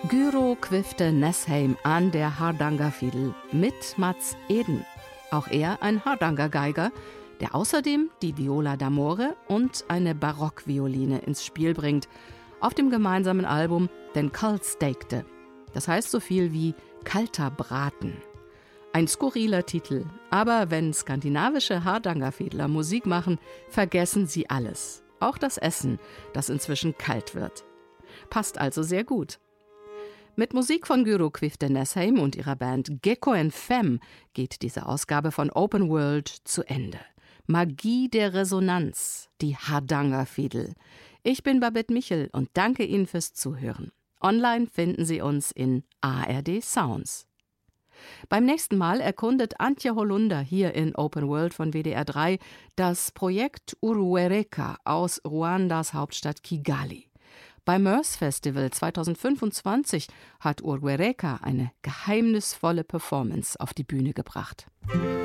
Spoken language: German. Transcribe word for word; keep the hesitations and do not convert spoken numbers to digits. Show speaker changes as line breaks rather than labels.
Gyro Quifte Nessheim an der Hardangerfiedel mit Mats Eden. Auch er ein Hardanger-Geiger, der außerdem die Viola d'Amore und eine Barockvioline ins Spiel bringt, auf dem gemeinsamen Album Den Kaldstekte. Das heißt so viel wie kalter Braten. Ein skurriler Titel, aber wenn skandinavische Hardangerfiedler Musik machen, vergessen sie alles. Auch das Essen, das inzwischen kalt wird. Passt also sehr gut. Mit Musik von Gyro Quifte Nessheim und ihrer Band Gecko and Femme geht diese Ausgabe von Open World zu Ende. Magie der Resonanz, die Hardangerfiedel. Ich bin Babette Michel und danke Ihnen fürs Zuhören. Online finden Sie uns in A R D Sounds. Beim nächsten Mal erkundet Antje Holunder hier in Open World von W D R drei das Projekt Uruereka aus Ruandas Hauptstadt Kigali. Beim Mörs Festival zweitausendfünfundzwanzig hat Uruereka eine geheimnisvolle Performance auf die Bühne gebracht.